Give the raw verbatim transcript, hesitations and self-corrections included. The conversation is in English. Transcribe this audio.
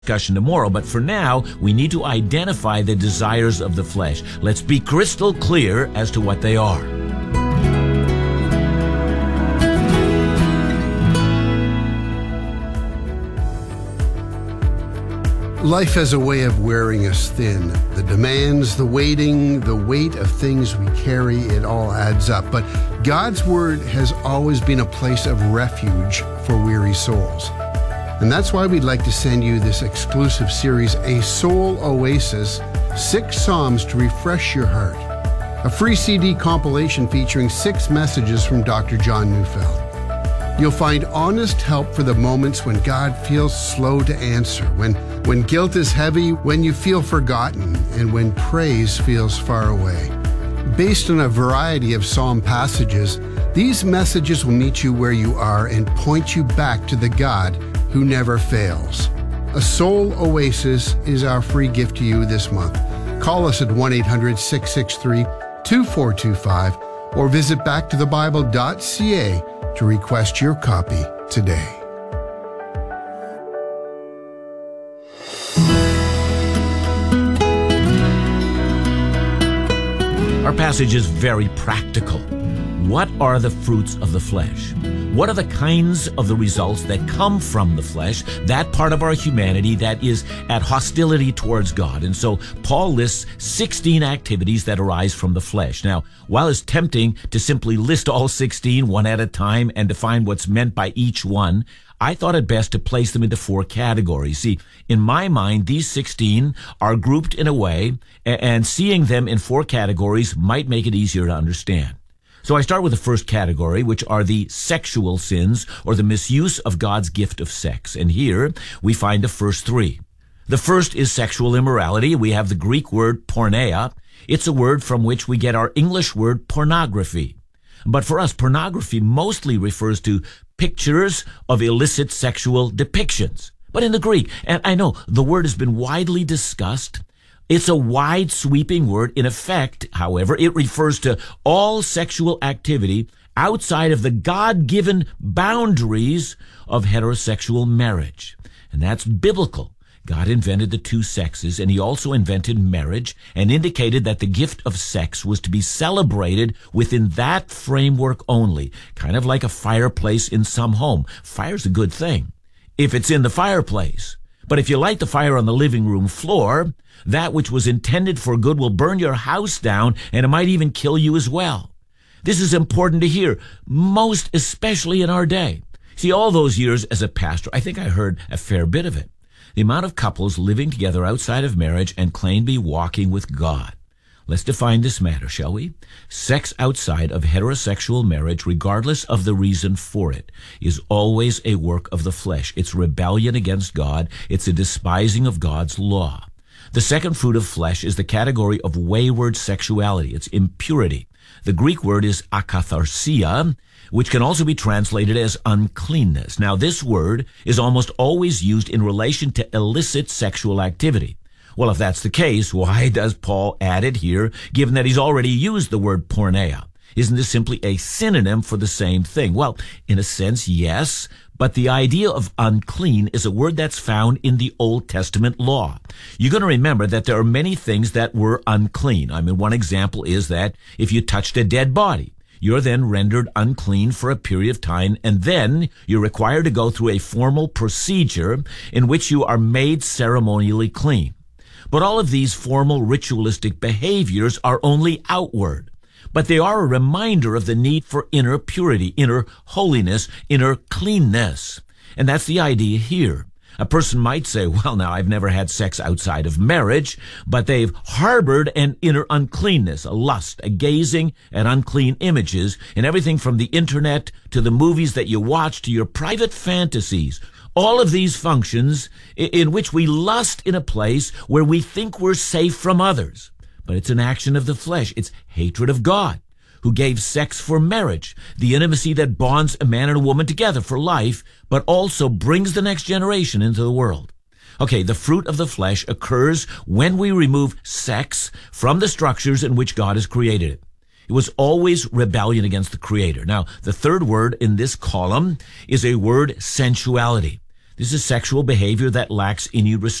Discussion tomorrow, but for now, we need to identify the desires of the flesh. Let's be crystal clear as to what they are. Life has a way of wearing us thin. The demands, the waiting, the weight of things we carry, it all adds up. But God's Word has always been a place of refuge for weary souls. And that's why we'd like to send you this exclusive series, A Soul Oasis, six Psalms to refresh your heart. A free C D compilation featuring six messages from Doctor John Neufeld. You'll find honest help for the moments when God feels slow to answer, when, when guilt is heavy, when you feel forgotten, and when praise feels far away. Based on a variety of psalm passages, these messages will meet you where you are and point you back to the God who never fails. A Soul Oasis is our free gift to you this month. Call us at one eight hundred, six six three, two four two five or visit back to the bible dot c a to request your copy today. Our passage is very practical. What are the fruits of the flesh? What are the kinds of the results that come from the flesh, that part of our humanity that is at hostility towards God? And so Paul lists sixteen activities that arise from the flesh. Now, while it's tempting to simply list all sixteen one at a time and define what's meant by each one, I thought it best to place them into four categories. See, in my mind, these sixteen are grouped in a way, and seeing them in four categories might make it easier to understand. So I start with the first category, which are the sexual sins, or the misuse of God's gift of sex. And here we find the first three. The first is sexual immorality. We have the Greek word porneia. It's a word from which we get our English word pornography. But for us, pornography mostly refers to pictures of illicit sexual depictions. But in the Greek, and I know the word has been widely discussed, it's a wide sweeping word. In effect, however, it refers to all sexual activity outside of the God-given boundaries of heterosexual marriage. And that's biblical. God invented the two sexes, and he also invented marriage and indicated that the gift of sex was to be celebrated within that framework only, kind of like a fireplace in some home. Fire's a good thing if it's in the fireplace. But if you light the fire on the living room floor, that which was intended for good will burn your house down, and it might even kill you as well. This is important to hear, most especially in our day. See, all those years as a pastor, I think I heard a fair bit of it. The amount of couples living together outside of marriage and claim to be walking with God. Let's define this matter, shall we? Sex outside of heterosexual marriage, regardless of the reason for it, is always a work of the flesh. It's rebellion against God. It's a despising of God's law. The second fruit of flesh is the category of wayward sexuality. It's impurity. The Greek word is akatharsia, which can also be translated as uncleanness. Now, this word is almost always used in relation to illicit sexual activity. Well, if that's the case, why does Paul add it here, given that he's already used the word porneia? Isn't this simply a synonym for the same thing? Well, in a sense, yes, but the idea of unclean is a word that's found in the Old Testament law. You're going to remember that there are many things that were unclean. I mean, one example is that if you touched a dead body, you're then rendered unclean for a period of time, and then you're required to go through a formal procedure in which you are made ceremonially clean. But all of these formal ritualistic behaviors are only outward. But they are a reminder of the need for inner purity, inner holiness, inner cleanness. And that's the idea here. A person might say, well, now, I've never had sex outside of marriage, but they've harbored an inner uncleanness, a lust, a gazing at unclean images, and everything from the internet to the movies that you watch to your private fantasies. All of these functions in which we lust in a place where we think we're safe from others. But it's an action of the flesh. It's hatred of God, who gave sex for marriage, the intimacy that bonds a man and a woman together for life, but also brings the next generation into the world. Okay, the fruit of the flesh occurs when we remove sex from the structures in which God has created it. It was always rebellion against the Creator. Now, the third word in this column is a word sensuality. This is sexual behavior that lacks any restraint.